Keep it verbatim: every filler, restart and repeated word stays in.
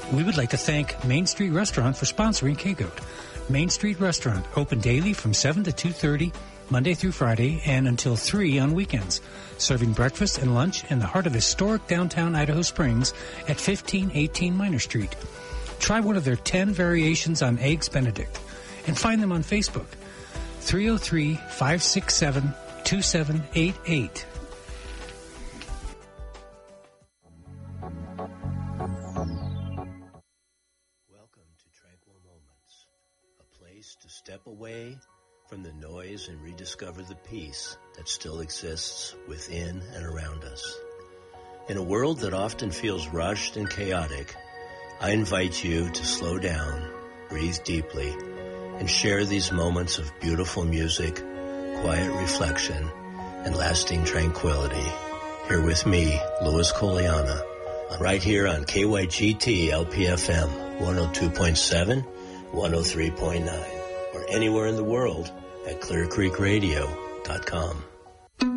We would like to thank Main Street Restaurant for sponsoring K-Goat. Main Street Restaurant, open daily from seven to two thirty, Monday through Friday, and until three on weekends. Serving breakfast and lunch in the heart of historic downtown Idaho Springs at fifteen eighteen Minor Street. Try one of their ten variations on Eggs Benedict and find them on Facebook. three oh three, five six seven, two seven eight eight. Step away from the noise and rediscover the peace that still exists within and around us. In a world that often feels rushed and chaotic, I invite you to slow down, breathe deeply, and share these moments of beautiful music, quiet reflection, and lasting tranquility. Here with me, Louis Coliana, right here on K Y G T L P F M one oh two point seven, one oh three point nine. Or anywhere in the world at clear creek radio dot com.